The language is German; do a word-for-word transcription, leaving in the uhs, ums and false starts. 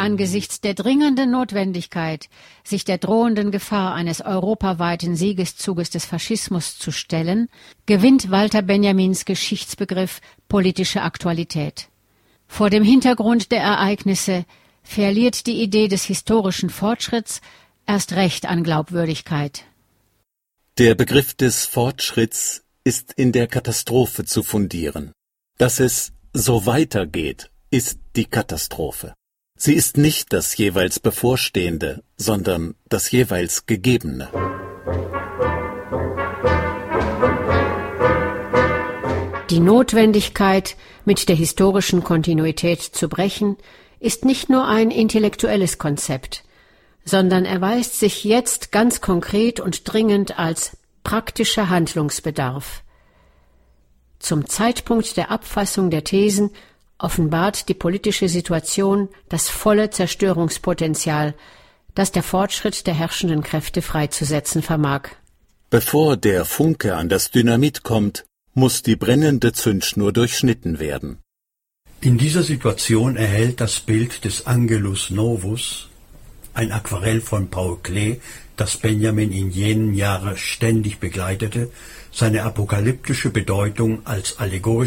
Angesichts der dringenden Notwendigkeit, sich der drohenden Gefahr eines europaweiten Siegeszuges des Faschismus zu stellen, gewinnt Walter Benjamins Geschichtsbegriff politische Aktualität. Vor dem Hintergrund der Ereignisse verliert die Idee des historischen Fortschritts erst recht an Glaubwürdigkeit. Der Begriff des Fortschritts ist in der Katastrophe zu fundieren. Dass es so weitergeht, ist die Katastrophe. Sie ist nicht das jeweils Bevorstehende, sondern das jeweils Gegebene. Die Notwendigkeit, mit der historischen Kontinuität zu brechen, ist nicht nur ein intellektuelles Konzept, sondern erweist sich jetzt ganz konkret und dringend als praktischer Handlungsbedarf. Zum Zeitpunkt der Abfassung der Thesen offenbart die politische Situation das volle Zerstörungspotenzial, das der Fortschritt der herrschenden Kräfte freizusetzen vermag. Bevor der Funke an das Dynamit kommt, muss die brennende Zündschnur durchschnitten werden. In dieser Situation erhält das Bild des Angelus Novus, ein Aquarell von Paul Klee, das Benjamin in jenen Jahren ständig begleitete, seine apokalyptische Bedeutung als allegorische